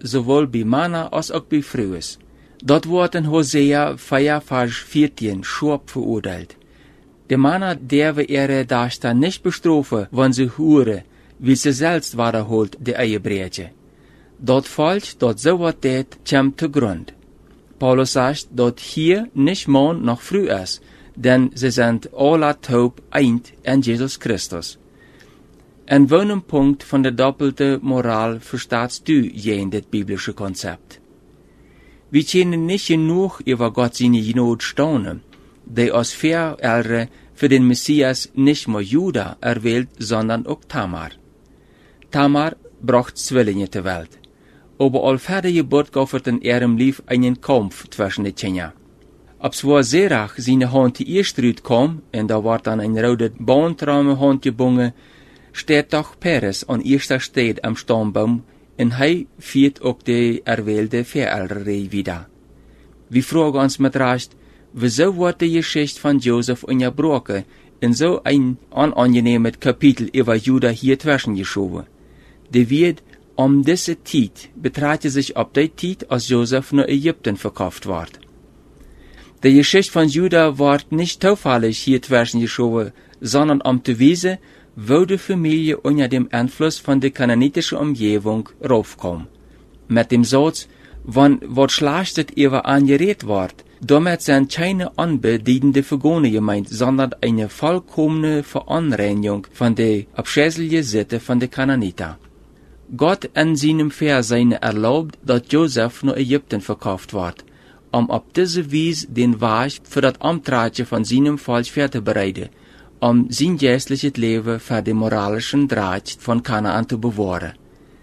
sowohl bei Männer als auch bei Frauen. Dort wordt in Hosea 4, Vers 14 scharf verurteilt. Die Männer dürfen ihre Dachter nicht bestrafen, wenn sie hören, wie sie selbst wahrholt die Ehebreche. Dort falsch, dort so wat det, kommt zu Grund. Paulus sagt, dort hier nicht morgen noch früh ist, denn sie sind alle taub eint in Jesus Christus. An welchem Punkt von der doppelten Moral verstehst du jen das biblische Konzept? Wir können nicht genug über Gott seine Not staunen, die aus Verälder für den Messias nicht nur Juda erwählt, sondern auch Tamar. Tamar bracht Zwillinge zur Welt. Aber al verder Geburt gaf het in ihrem Lief einen Kampf zwischen den Kindern. Ob zwar Serach seine Hand die erste kam, und da ward dann ein roter Bahntraum Hand gebungen, steht doch Peres an erster Stelle am Stammbaum, und hij viert auch die erwählte Verälderei wieder. Wir fragen uns mit Recht, wieso wird die Geschichte von Josef unterbrochen in so ein unangenehmes Kapitel über Juda hier zwischengeschoben? Die wird diese Zeit betrachtet sich ab der Zeit, als Josef nach Ägypten verkauft ward. Die Geschichte von Juda wird nicht zufällig hier zwischengeschoben, sondern zu wissen, wo die Familie unter dem Einfluss von der kananitischen Umgebung raufkam. Mit dem Satz, wann wat schlechtet über angerät ward, damit sind keine anbedienende Vergone gemeint, sondern eine vollkommene Veranreinigung von der abscheulichen Sitte von der Kananiter. Gott in seinem Versein erlaubt, dass Josef nach Ägypten verkauft ward, auf diese Weise den Weg für das Amtratje von seinem Volk vorzubereiten, sein geistliches Leben für den moralischen Draht von Kanaan zu bewahren.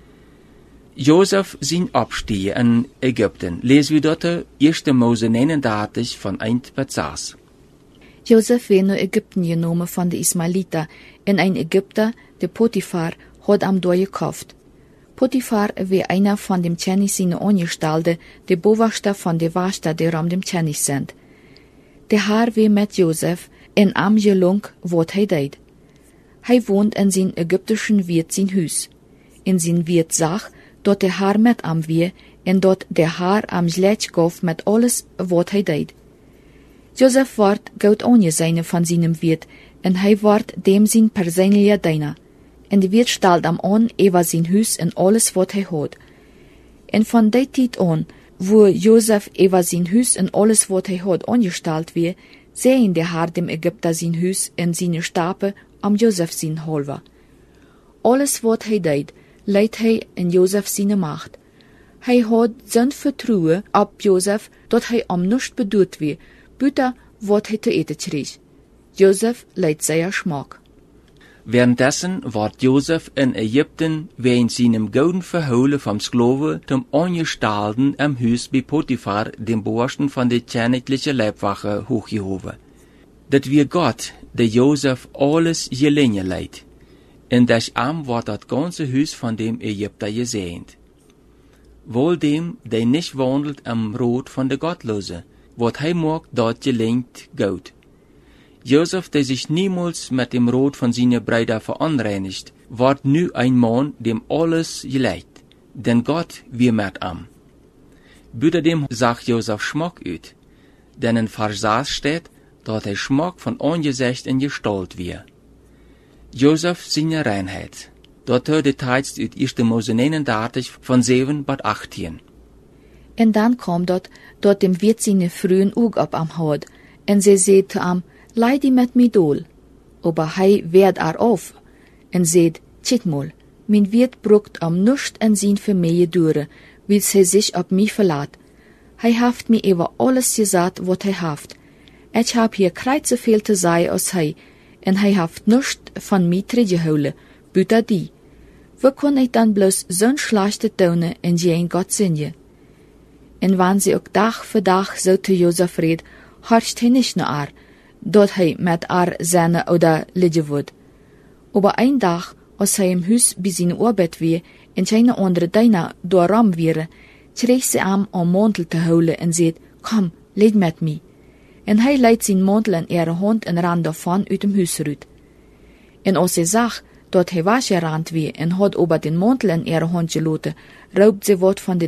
Josef sein Abstieg in Ägypten lesen wir dort 1. Mose 39 von 1 bis 6. Josef wird nach Ägypten genommen von den Ismailiter, in ein Ägypter, der Potiphar, hat am Dor gekauft. Potiphar war einer von dem Tschenis seine Angestellte, der Bewachter von der Wachter, der dem Tschenis sind. Der Herr war mit Josef in am gelung, wat hij deed. Hij wohnt in zijn ägyptischen Wirt sein Hus. In sein Wirt sag, dat der Herr mit am wie, en dat der Herr am Schlecht gaf mit alles, wat hij deed. Josef ward gut angesehen von seinem Wirt, en hij ward dem sein persönlicher Diener. En de Wirt stalt am an, über sein Hus en alles, wat hij had. En von der Zeit an, wo Josef über sein Hus en alles, wat hij had, angestalt wie, sehen der Herr dem Ägypter sein Hus en seine Stape am Josef sein Holver. Alles, wat hij deed, leidt hij in Josef seine Macht. Hij had zijn vertrouwen op Josef, dat hij am nichts bedoelt wie, buiten wat hij te eten kreeg. Josef leidt sehr Schmack. Währenddessen ward Josef in Ägypten wegen seinem gouden Verholen vom Sklaven zum Angestellten am Hus bei Potiphar, dem Borsten von der königlichen Leibwache, hochgehoben. Dat wir Gott, der Josef alles gelingen leidt. In des Arm ward das ganze Hus von dem Ägypter gesehnt. Wohl dem, der nicht wandelt am Rot von der Gottlose, wat hij mag, dort gelingt gut. Josef, der sich niemals mit dem Rot von seiner Brüder veranreinigt, ward nu ein Mann, dem alles geleidt, denn Gott wir mit am. Büter dem sagt Josef Schmack ut, denn in Vers 6 steht, dat hij Schmack von Angesicht in Gestalt wir. Josef seine Reinheit, dort hört die Text ut 1. Mose 39 von 7 bis 18. En dan kwam dat dem Wirt seine frühen Ug ab am Haut, en sie seht am, leid die met mij dool. Aber hij werd auf, en seht, tjitmol, mein Wirt brucht am nuscht en zijn Familie dure, wie hij sich op mij verlaat. Hij haft mir über alles gesagt, wat hij haft. Ich hab hier kreuz so viel te sei als hij, en hij haft nuscht van mij teruggehouden, buiten die. Wo kon ik dan bloß zo'n schlechte tonen en geen Gott sinje? En wann sie ook dag voor dag zo te Josef reed, harcht hij nicht nur ar, dat hij met ar seine oder lidje wordt. Aber ein dag, als hij im Hus bij zijn arbeid weer, en zijn andere diener dooram weer, kreeg ze hem om mantel te houden en zei, kom, leid met mij. En hij leidt zijn mantel in ihre hand en ran davon uit dem Hus uit. En als ze zag, dat hij was gerand weer en had over den mantel in ihre hand geloten, raubt ze wat van de